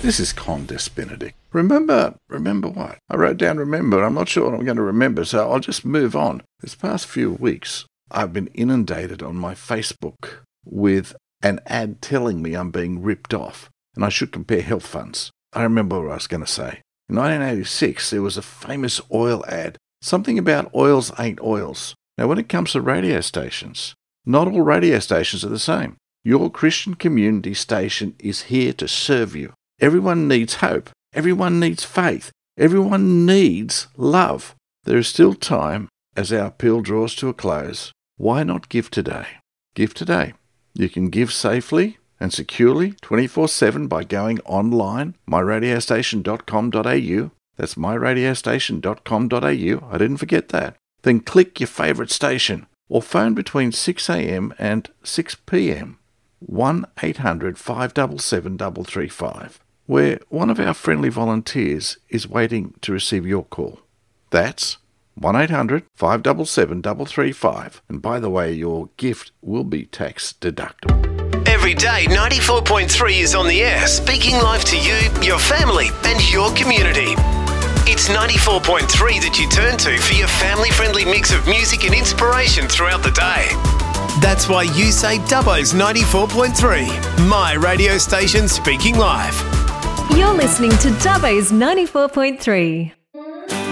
This is Condes Benedict. Remember what? I wrote down remember. I'm not sure what I'm going to remember, so I'll just move on. This past few weeks, I've been inundated on my Facebook with an ad telling me I'm being ripped off and I should compare health funds. I remember what I was going to say. In 1986, there was a famous oil ad, something about oils ain't oils. Now, when it comes to radio stations, not all radio stations are the same. Your Christian community station is here to serve you. Everyone needs hope. Everyone needs faith. Everyone needs love. There is still time as our appeal draws to a close. Why not give today? Give today. You can give safely and securely 24/7 by going online, myradiostation.com.au. That's myradiostation.com.au. I didn't forget that. Then click your favourite station or phone between 6 a.m. and 6 p.m. 1-800-577-335, where one of our friendly volunteers is waiting to receive your call. That's 1-800-577-335. And by the way, your gift will be tax deductible. Every day, 94.3 is on the air, speaking live to you, your family, and your community. It's 94.3 that you turn to for your family-friendly mix of music and inspiration throughout the day. That's why you say Dubbo's 94.3, my radio station speaking live. You're listening to Dubbo's 94.3.